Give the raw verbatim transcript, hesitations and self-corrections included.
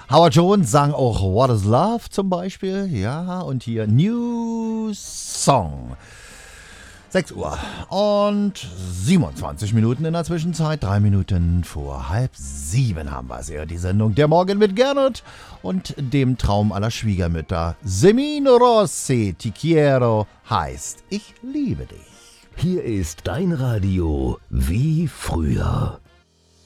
Howard Jones sang auch What is Love zum Beispiel. Ja, und hier New Song. sechs Uhr und siebenundzwanzig Minuten in der Zwischenzeit. Drei Minuten vor halb sieben haben wir es. Ja, die Sendung Der Morgen mit Gernot und dem Traum aller Schwiegermütter. Semino Rossi, Ti quiero heißt Ich liebe dich. Hier ist dein Radio wie früher.